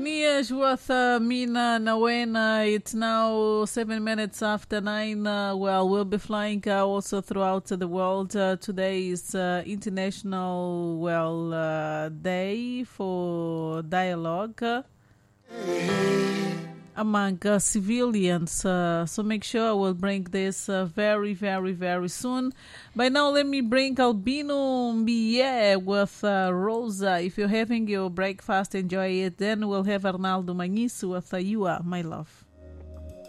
Nias with Mina Nawena. It's now 7 minutes after 9. Well, we'll be flying also throughout the world. Today is International Day for Dialogue among civilians. So make sure I will bring this very, very, very soon. By now, let me bring Albino Mbie with Rosa. If you're having your breakfast, enjoy it. Then we'll have Arnaldo Maniz with You Are My Love.